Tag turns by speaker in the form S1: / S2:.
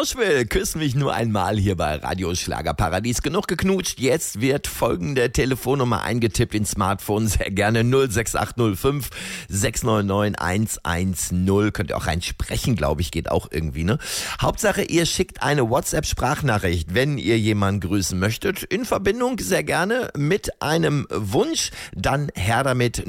S1: Joshua, küss mich nur einmal hier bei Radio Schlagerparadies. Genug geknutscht, jetzt wird folgende Telefonnummer eingetippt ins Smartphone. Sehr gerne 06805 699 110. Könnt ihr auch reinsprechen, glaube ich, geht auch irgendwie, ne? Hauptsache, ihr schickt eine WhatsApp-Sprachnachricht, wenn ihr jemanden grüßen möchtet. In Verbindung sehr gerne mit einem Wunsch, dann her damit